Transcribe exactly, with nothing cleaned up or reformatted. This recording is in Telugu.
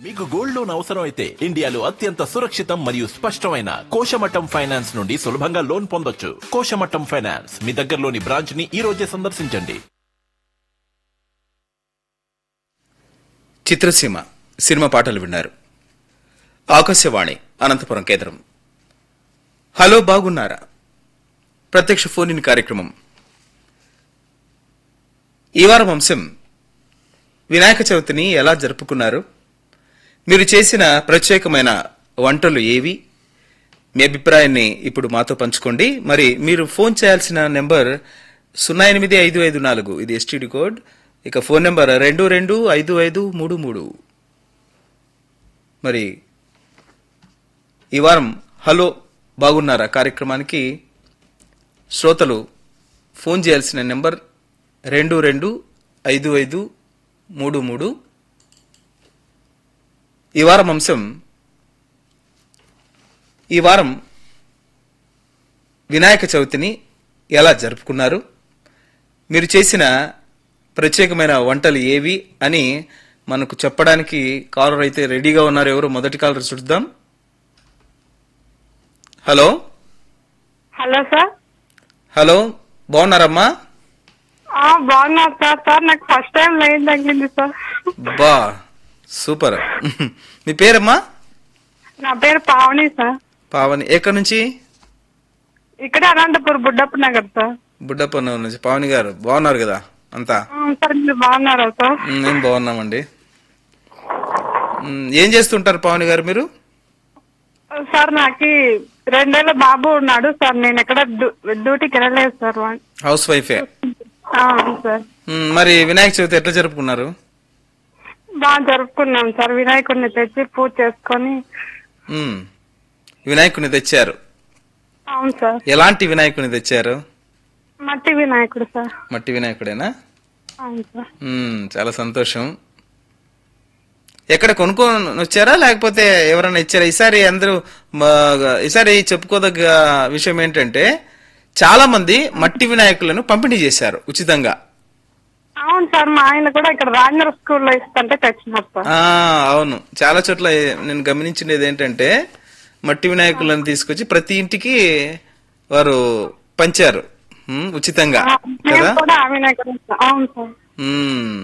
మీకు గోల్డ్ లోన్ అవసరం అయితే ఇండియాలో అత్యంత సురక్షితం మరియు స్పష్టమైన కోశమట్టం ఫైనాన్స్ నుండి సులభంగా లోన్ పొందొచ్చు. కోశమట్టం ఫైనాన్స్ మీ దగ్గరలోని బ్రాంచ్ ని ఈ రోజే సందర్శించండి. చిత్రసీమ సినిమా పాటలు విన్నారు. ఆకాశవాణి అనంతపురం కేంద్రం. హలో బాగున్నారా ప్రత్యక్ష ఫోన్ ఇన్ కార్యక్రమం. ఈ వారం అంశం వినాయక చవితిని ఎలా జరుపుకున్నారు, మీరు చేసిన ప్రత్యేకమైన వంటలు ఏవి, మీ అభిప్రాయాన్ని ఇప్పుడు మాతో పంచుకోండి. మరి మీరు ఫోన్ చేయాల్సిన నెంబర్ సున్నా ఎనిమిది ఐదు ఐదు నాలుగు, ఇది ఎస్టీడీ కోడ్. ఇక ఫోన్ నెంబర్ రెండు రెండు ఐదు ఐదు మూడు మూడు. మరి ఈ వారం హలో బాగున్నారా కార్యక్రమానికి శ్రోతలు ఫోన్ చేయాల్సిన నెంబర్ రెండు రెండు ఐదు ఐదు మూడు మూడు. ఈ వారం అంశం ఈ వారం వినాయక చవితిని ఎలా జరుపుకున్నారు, మీరు చేసిన ప్రత్యేకమైన వంటలు ఏవి అని మనకు చెప్పడానికి కాలర్ అయితే రెడీగా ఉన్నారు. ఎవరు మొదటి కాలర్ చూద్దాం. Hello hello sir. హలో బాగున్నారమ్మా? బాగున్నారు సార్. సార్ నాకు ఫస్ట్ టైం లైన్ తగ్గింది సార్. బా సూపర్. మీ పేరమ్మా? నా పేరు పావని సార్. పావని ఎక్కడి నుంచి? ఇక్కడ అనంతపూర్ బుడ్డప్ప నగర్ సార్. బుడ్డప్ప నగర్ నుంచి. పావని గారు బాగున్నారు కదా అంతా? సార్ మీరు బాగున్నారా సార్? మేము బాగున్నామండి. ఏం చేస్తుంటారు పావని గారు మీరు? సార్ నాకు రెండేళ్ల బాబు ఉన్నాడు సార్. నేను ఎక్కడ డ్యూటీకి వెళ్ళలేదు సార్. House వైఫే sir. మరి వినాయక చవితి ఎట్లా జరుపుకున్నారు? బాగా జరుపుకున్నాం సార్. వినాయకుడిని తెచ్చి పూజ చేసుకొని. వినాయకుడిని తెచ్చారు? అవును సార్. ఎలాంటి వినాయకుడిని తెచ్చారు? మట్టి వినాయకుడు సార్. మట్టి వినాయకుడేనా? అవును సార్. చాలా సంతోషం. ఎక్కడ కొనుక్కొని వచ్చారా లేకపోతే ఎవరైనా ఇచ్చారా? ఈసారి అందరూ ఈసారి చెప్పుకోదగ్గ విషయం ఏంటంటే చాలా మంది మట్టి వినాయకులను పంపిణీ చేశారు ఉచితంగా. అవును సార్. మా ఆయన కూడా ఇక్కడ రాజనగర్ స్కూల్లో ఇస్తుంటే తెచ్చినారు సార్. అవును, చాలా చోట్ల నేను గమనించినది ఏంటంటే మట్టి వినాయకులను తీసుకొచ్చి ప్రతి ఇంటికి వారు పంచారు ఉచితంగా కదా. అవును సార్.